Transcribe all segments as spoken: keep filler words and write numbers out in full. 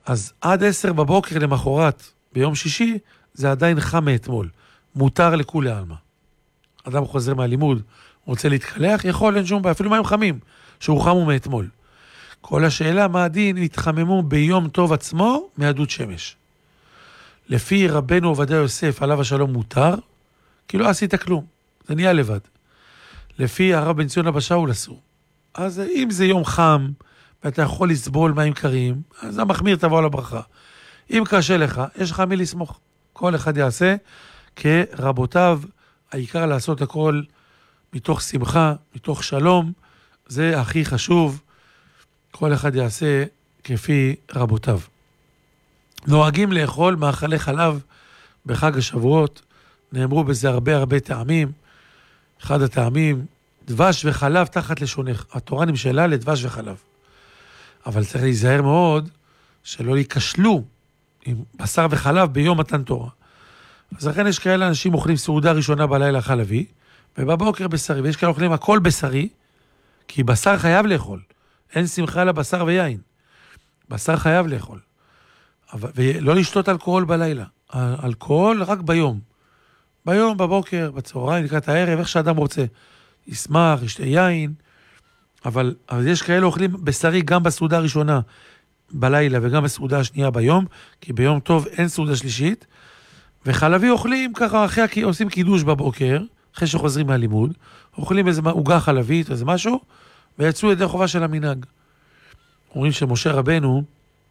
אז עד עשר בבוקר למחרת, ביום שישי, זה עדיין חם מאתמול. מותר לכולי עלמא. אדם חוזר מהלימוד, רוצה להתקלח, יכול, אין שום בעיה, אפילו מים חמים, שהוא חם מאתמול. כל השאלה, מה הדין, התחממו ביום טוב עצמו, מעדות שמש. לפי רבנו עובדיה יוסף, עליו השלום מותר, כי לא עשית כלום, זה נהיה לבד. לפי הרב בן ציון אבא שאול אסור. אז אם זה יום חם, ואתה יכול לסבול מים קרים, אז המחמיר תבוא על הברכה. אם קשה לך, יש לך מי לסמוך. כל אחד יעשה כרבותיו, העיקר לעשות הכל מתוך שמחה, מתוך שלום, זה הכי חשוב. כל אחד יעשה כפי רבותיו. נוהגים לאכול מאכלי חלב בחג השבועות, נאמרו בזה הרבה הרבה טעמים. אחד הטעמים, דבש וחלב תחת לשונך. התורה נמשלה לדבש וחלב. אבל צריך להיזהר מאוד שלא ייכשלו עם בשר וחלב ביום מתן תורה. אז לכן יש כאלה אנשים אוכלים סעודה ראשונה בלילה חלבי, ובבוקר בשרי, ויש כאלה אוכלים הכל בשרי, כי בשר חייב לאכול. אין שמחה לבשר ויין. בשר חייב לאכול. אבל, ולא לשתות אלכוהול בלילה. אלכוהול רק ביום. ביום, בבוקר, בצהריים, לקראת הערב, איך שאדם רוצה. ישמח, ישתה יין, אבל, אבל יש כאלה אוכלים בשרי גם בסעודה הראשונה בלילה וגם בסעודה השנייה ביום, כי ביום טוב אין סעודה שלישית, וחלבי אוכלים ככה, אחרי עושים קידוש בבוקר, אחרי שחוזרים מהלימוד, אוכלים איזה עוגה חלבית, איזה משהו, ויצאו ידי חובה של המנהג. אומרים שמשה רבנו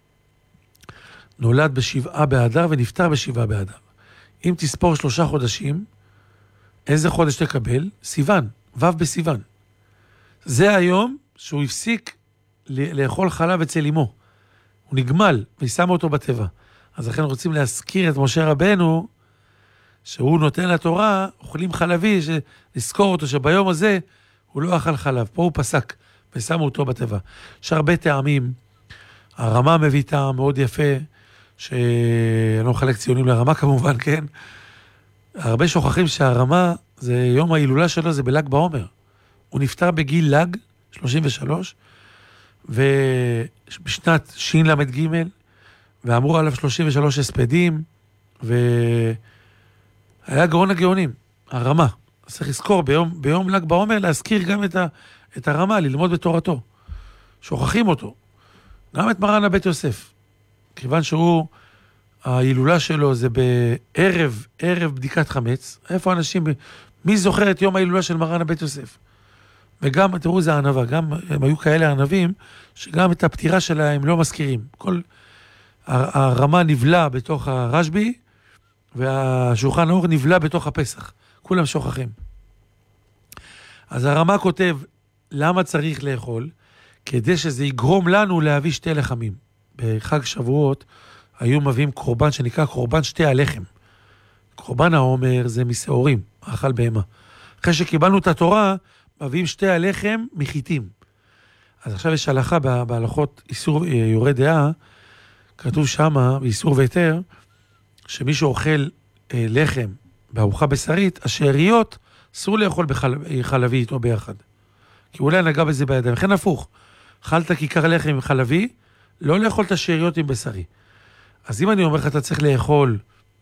נולד בשבעה באדר ונפטר בשבעה באדר. אם תספור שלושה חודשים, איזה חודש תקבל? סיוון, ו' בסיוון. זה היום שהוא הפסיק לאכול חלב אצל אמו. הוא נגמל וישם אותו בטבע. אז לכן רוצים להזכיר את משה רבנו, שהוא נותן לתורה, אוכלים חלבי, לזכור אותו שביום הזה הוא לא אכל חלב. פה הוא פסק ושמו אותו בטבע. יש הרבה טעמים. הרמה מביא טעם מאוד יפה, שאני לא מחלק ציונים לרמה כמובן, כן? הרבה שוכחים שהרמה, זה יום ההילולה שלו, זה בל"ג בעומר. הוא נפטר בגיל ל"ג, שלושים ושלוש, ובשנת שין למד ג' ואמרו עליו שלושים ושלוש הספדים, והיה גאון הגאונים, הרמה. אז צריך לזכור ביום, ביום ל"ג בעומר להזכיר גם את, ה, את הרמה, ללמוד בתורתו. שוכחים אותו. גם את מרן הבית יוסף. כיוון שהוא, ההילולה שלו זה בערב, ערב בדיקת חמץ. איפה אנשים, מי זוכר את יום ההילולה של מרן הבית יוסף? וגם, תראו, זה הענבה, גם הם היו כאלה ענבים, שגם את הפטירה שלה הם לא מזכירים. כל הרמה נבלה בתוך הרשב"י, והשולחן אור נבלה בתוך הפסח. כולם שוכחים. אז הרמה כותב, למה צריך לאכול? כדי שזה יגרום לנו להביא שתי לחמים. בחג שבועות היו מביאים קורבן שנקרא קורבן שתי הלחם. קורבן העומר זה מסעורים, אכל בהמה. אחרי שקיבלנו את התורה, מביאים שתי הלחם מחיתים. אז עכשיו יש הלכה בהלכות איסור יורה דעה, כתוב שמה, באיסור ויתר, שמי שאוכל אה, לחם בארוחה בשרית, השאריות אסור לאכול בחלבית או ביחד. כי אולי נגע בזה בידיים. לכן הפוך, אכלת כיכר לחם עם חלבי, לא לאכול את השאריות עם בשרי. אז אם אני אומר לך, אתה צריך לאכול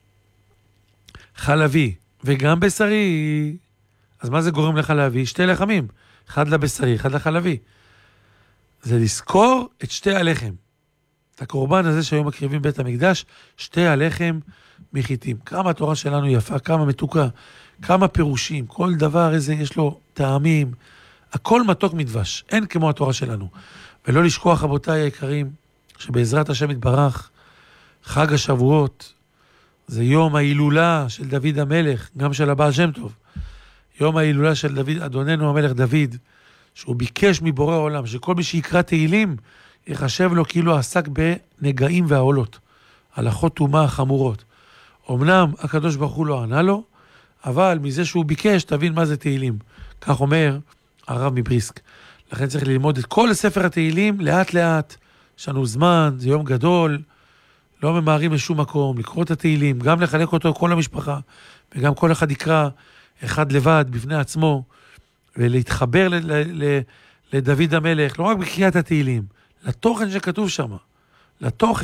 חלבי וגם בשרי, אז מה זה גורם לך להביא? שתי לחמים, אחד לבשרי, אחד לחלבי. זה לזכור את שתי הלחם. את הקורבן הזה שהיום מקריבים בית המקדש, שתי הלחם מחיתים. כמה התורה שלנו יפה, כמה מתוקה, כמה פירושים, כל דבר איזה יש לו טעמים, הכל מתוק מדבש, אין כמו התורה שלנו. ולא לשכוח, רבותיי היקרים, שבעזרת השם יתברך, חג השבועות, זה יום ההילולה של דוד המלך, גם של הבעל שם טוב. יום ההילולה של דוד, אדוננו המלך דוד, שהוא ביקש מבורא העולם, שכל מי שיקרא תהילים, יחשב לו כאילו עסק בנגעים והעולות, הלכות טומאה חמורות. אמנם הקדוש ברוך הוא לא ענה לו, אבל מזה שהוא ביקש, תבין מה זה תהילים. כך אומר הרב מבריסק. לכן צריך ללמוד את כל ספר התהילים לאט לאט. יש לנו זמן, זה יום גדול, לא ממהרים לשום מקום, לקרוא את התהילים, גם לחלק אותו כל המשפחה, וגם כל אחד יקרא אחד לבד בפני עצמו, ולהתחבר ל- ל- ל- לדוד המלך, לא רק בקריאת התהילים, לתוכן שכתוב שם, לתוכן.